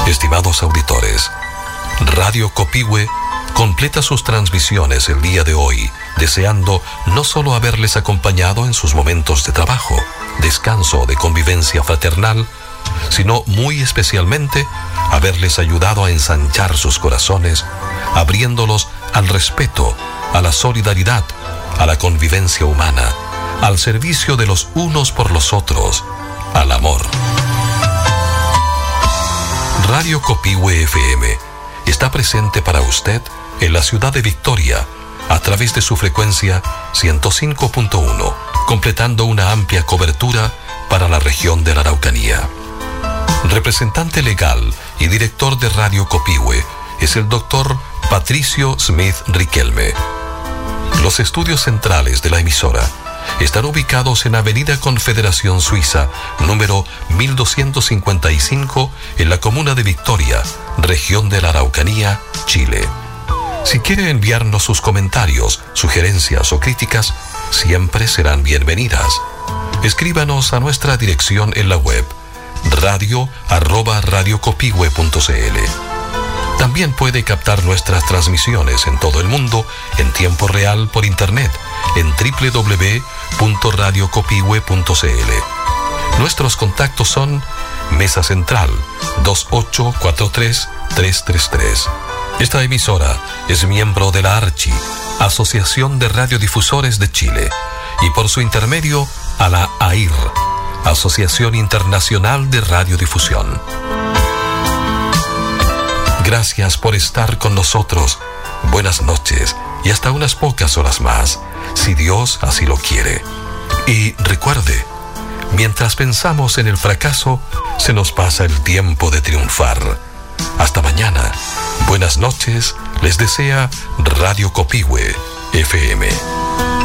Estimados auditores, Radio Copihue completa sus transmisiones el día de hoy, deseando no solo haberles acompañado en sus momentos de trabajo, descanso o de convivencia fraternal, sino muy especialmente haberles ayudado a ensanchar sus corazones, abriéndolos al respeto, a la solidaridad, a la convivencia humana, al servicio de los unos por los otros, al amor. Radio Copihue FM está presente para usted en la ciudad de Victoria a través de su frecuencia 105.1, completando una amplia cobertura para la región de la Araucanía. Representante legal y director de Radio Copihue es el doctor Patricio Smith Riquelme. Los estudios centrales de la emisora están ubicados en Avenida Confederación Suiza, número 1255, en la comuna de Victoria, región de la Araucanía, Chile. Si quiere enviarnos sus comentarios, sugerencias o críticas, siempre serán bienvenidas. Escríbanos a nuestra dirección en la web radio@radiocopihue.cl. También puede captar nuestras transmisiones en todo el mundo en tiempo real por internet en www.radiocopihue.cl. Nuestros contactos son Mesa Central 2843-333. Esta emisora es miembro de la ARCHI, Asociación de Radiodifusores de Chile, y por su intermedio a la AIR, Asociación Internacional de Radiodifusión. Gracias por estar con nosotros. Buenas noches y hasta unas pocas horas más, si Dios así lo quiere. Y recuerde, mientras pensamos en el fracaso, se nos pasa el tiempo de triunfar. Hasta mañana. Buenas noches, les desea Radio Copihue FM.